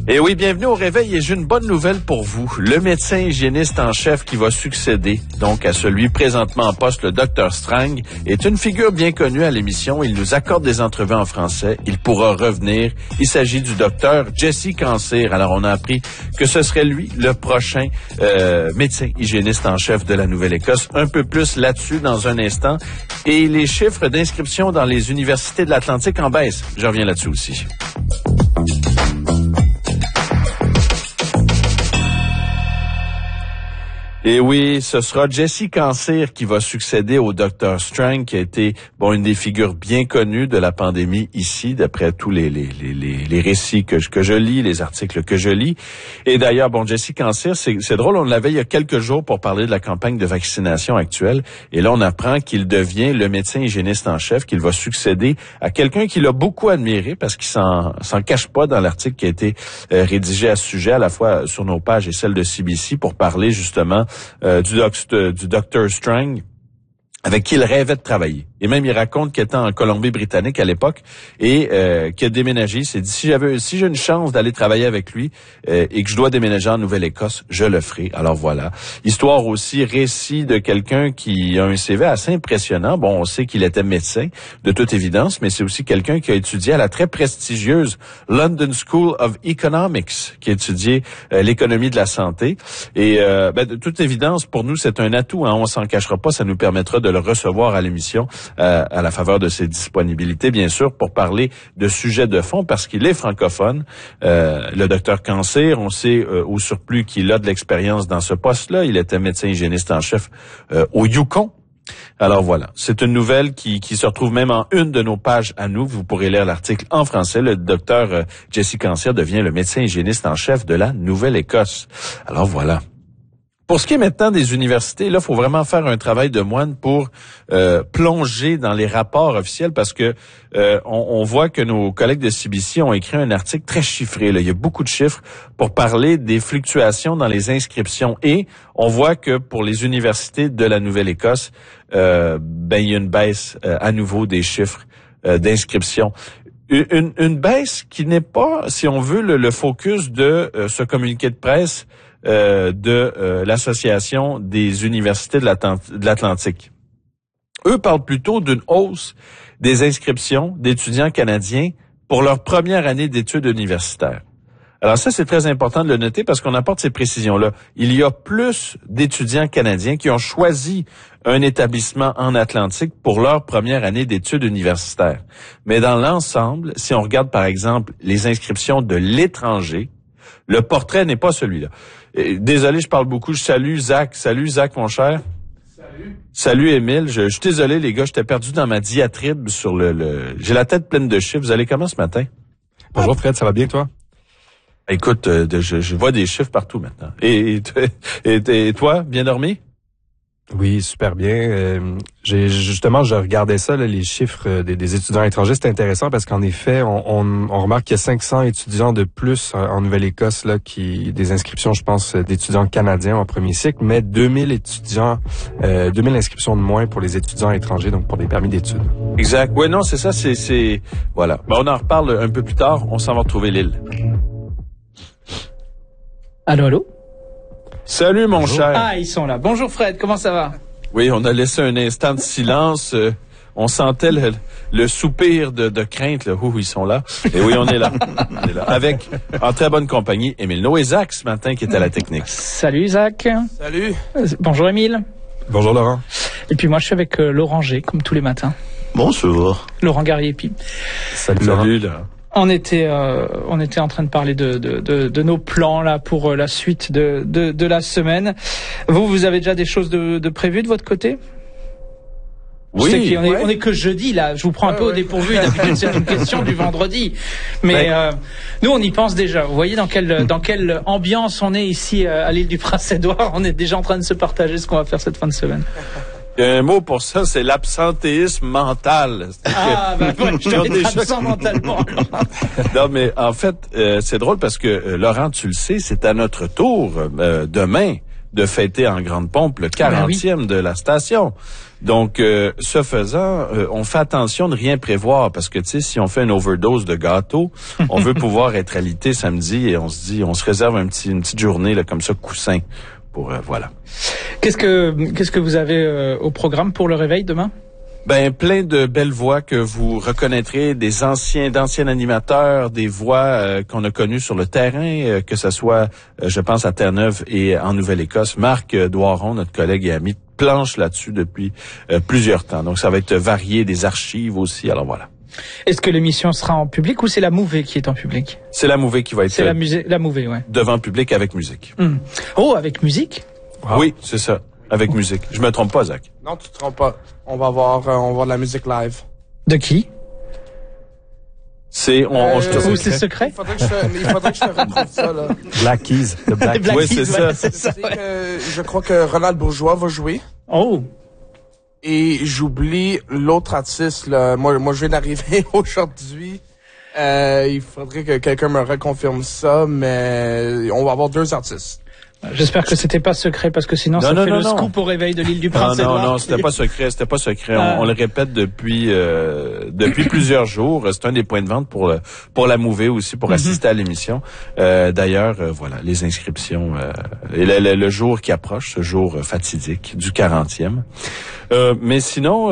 Et oui, bienvenue au Réveil et j'ai une bonne nouvelle pour vous. Le médecin hygiéniste en chef qui va succéder donc à celui présentement en poste, le Dr Strang, est une figure bien connue à l'émission. Il nous accorde des entrevues en français. Il pourra revenir. Il s'agit du Dr Jesse Cancer. Alors, on a appris que ce serait lui le prochain médecin hygiéniste en chef de la Nouvelle-Écosse. Un peu plus là-dessus dans un instant. Et les chiffres d'inscription dans les universités de l'Atlantique en baisse. Je reviens là-dessus aussi. Et oui, ce sera Jesse Cancer qui va succéder au Dr Strang, qui a été une des figures bien connues de la pandémie ici, d'après tous les récits que je lis, les articles que je lis. Et d'ailleurs, Jesse Cancer, c'est drôle, on l'avait il y a quelques jours pour parler de la campagne de vaccination actuelle. Et là, on apprend qu'il devient le médecin hygiéniste en chef, qu'il va succéder à quelqu'un qu'il a beaucoup admiré, parce qu'il s'en cache pas dans l'article qui a été rédigé à ce sujet, à la fois sur nos pages et celle de CBC, pour parler justement du Dr Strang, avec qui il rêvait de travailler. Et même, il raconte qu'il était en Colombie-Britannique à l'époque et qu'il a déménagé. Il s'est dit, si j'ai une chance d'aller travailler avec lui et que je dois déménager en Nouvelle-Écosse, je le ferai. Alors voilà. Histoire aussi, récit de quelqu'un qui a un CV assez impressionnant. On sait qu'il était médecin, de toute évidence, mais c'est aussi quelqu'un qui a étudié à la très prestigieuse London School of Economics, qui a étudié l'économie de la santé. Et de toute évidence, pour nous, c'est un atout. On s'en cachera pas. Ça nous permettra de le recevoir à l'émission à la faveur de ses disponibilités, bien sûr, pour parler de sujets de fond, parce qu'il est francophone. Le docteur Cancer, on sait au surplus qu'il a de l'expérience dans ce poste-là. Il était médecin hygiéniste en chef au Yukon. Alors voilà, c'est une nouvelle qui se retrouve même en une de nos pages à nous. Vous pourrez lire l'article en français. Le docteur Jesse Cancer devient le médecin hygiéniste en chef de la Nouvelle-Écosse. Alors voilà. Pour ce qui est maintenant des universités, là, il faut vraiment faire un travail de moine pour plonger dans les rapports officiels, parce que on voit que nos collègues de CBC ont écrit un article très chiffré. Là. Il y a beaucoup de chiffres pour parler des fluctuations dans les inscriptions. Et on voit que pour les universités de la Nouvelle-Écosse, il y a une baisse à nouveau des chiffres d'inscription. Une baisse qui n'est pas, si on veut, le focus de ce communiqué de presse de l'Association des universités de l'Atlantique. Eux parlent plutôt d'une hausse des inscriptions d'étudiants canadiens pour leur première année d'études universitaires. Alors ça, c'est très important de le noter, parce qu'on apporte ces précisions-là. Il y a plus d'étudiants canadiens qui ont choisi un établissement en Atlantique pour leur première année d'études universitaires. Mais dans l'ensemble, si on regarde par exemple les inscriptions de l'étranger, le portrait n'est pas celui-là. Désolé, je parle beaucoup. Je salue Zach. Salut Zach, mon cher. Salut. Salut Émile. Je suis désolé les gars, j'étais perdu dans ma diatribe sur j'ai la tête pleine de chiffres. Vous allez comment ce matin? Bonjour Fred, ça va bien toi? Écoute, je vois des chiffres partout maintenant. Et toi, bien dormi? Oui, super bien. Je regardais ça, là, les chiffres des étudiants étrangers. C'est intéressant parce qu'en effet, on remarque qu'il y a 500 étudiants de plus en Nouvelle-Écosse, là, des inscriptions, je pense, d'étudiants canadiens en premier cycle, mais 2000 inscriptions de moins pour les étudiants étrangers, donc pour des permis d'études. Exact. Oui, non, c'est ça, voilà. On en reparle un peu plus tard. On s'en va retrouver l'île. Allô? Salut, mon cher. Ah, ils sont là. Bonjour, Fred. Comment ça va? Oui, on a laissé un instant de silence. On sentait le soupir de crainte. Là. Ouh, ils sont là. Et oui, on est là. On est là. Avec, en très bonne compagnie, Émile No et Zach, ce matin, qui est à la technique. Salut, Zach. Salut. Bonjour, Émile. Bonjour, Laurent. Et puis moi, je suis avec Laurent G, comme tous les matins. Bonjour. Laurent Garriépi. Salut, là. On était en train de parler de nos plans là pour la suite de la semaine. Vous avez déjà des choses de prévues de votre côté? Oui. Je sais on est que jeudi là. Je vous prends un peu au dépourvu. D'habitude c'est une question du vendredi, mais nous on y pense déjà. Vous voyez dans quelle ambiance on est ici à l'île du Prince-Édouard. On est déjà en train de se partager ce qu'on va faire cette fin de semaine. Il y a un mot pour ça, c'est l'absentéisme mental. Je vais être absent mentalement. Non, mais en fait, c'est drôle parce que, Laurent, tu le sais, c'est à notre tour, demain, de fêter en grande pompe le 40e de la station. Donc, ce faisant, on fait attention de rien prévoir parce que, tu sais, si on fait une overdose de gâteau, on veut pouvoir être alité samedi et on se réserve une petite journée là comme ça, coussin, pour voilà. Qu'est-ce que vous avez au programme pour le réveil demain? Ben, plein de belles voix que vous reconnaîtrez, d'anciens animateurs, des voix qu'on a connues sur le terrain, que ce soit, je pense, à Terre-Neuve et en Nouvelle-Écosse. Marc Doiron, notre collègue et ami, planche là-dessus depuis plusieurs temps. Donc, ça va être varié, des archives aussi. Alors, voilà. Est-ce que l'émission sera en public ou c'est la Mouvée qui est en public? C'est la Mouvée qui va être... C'est la Mouvée, ouais. Devant public avec musique. Oh, avec musique? Wow. Oui, c'est ça. Avec musique. Je me trompe pas, Zach. Non, tu te trompes pas. On va avoir de la musique live. De qui? C'est c'est secret. Il faudrait que je te retrouve ça là. Black Keys, de Black Keys. Oui, c'est ça. Je crois que Ronald Bourgeois va jouer. Oh. Et j'oublie l'autre artiste là. Moi je viens d'arriver aujourd'hui. Il faudrait que quelqu'un me reconfirme ça, mais on va avoir 2 artistes. J'espère que c'était pas secret parce que sinon ça fait le scoop au réveil de l'île du Prince-Édouard. Non, c'était pas secret. On le répète depuis plusieurs jours. C'est un des points de vente pour la Mouvée aussi, pour assister à l'émission. D'ailleurs, voilà, les inscriptions et le jour qui approche, ce jour fatidique du 40e. Mais sinon,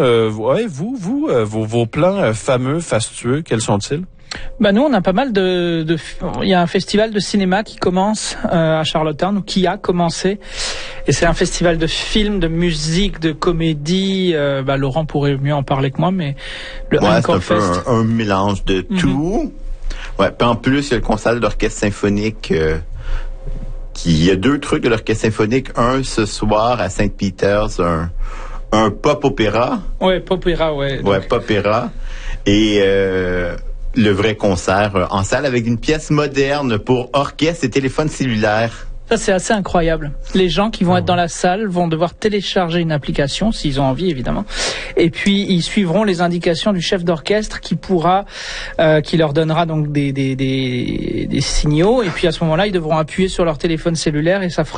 vos plans fameux, fastueux, quels sont-ils? Bah nous on a pas mal il y a un festival de cinéma qui commence à Charlottetown, ou qui a commencé, et c'est un festival de films, de musique, de comédie. Laurent pourrait mieux en parler que moi, mais le Encore Fest, c'est un peu un mélange de tout. Ouais, puis en plus il y a le concert de l'orchestre symphonique. Il y a 2 trucs de l'orchestre symphonique. Un ce soir à Saint-Peter's, un pop opéra. Ouais, pop opéra, ouais. Ouais, pop opéra. Et le vrai concert en salle avec une pièce moderne pour orchestre et téléphone cellulaire. Ça, c'est assez incroyable. Les gens qui vont être dans la salle vont devoir télécharger une application, s'ils ont envie, évidemment. Et puis, ils suivront les indications du chef d'orchestre qui leur donnera donc des signaux. Et puis, à ce moment-là, ils devront appuyer sur leur téléphone cellulaire et ça fera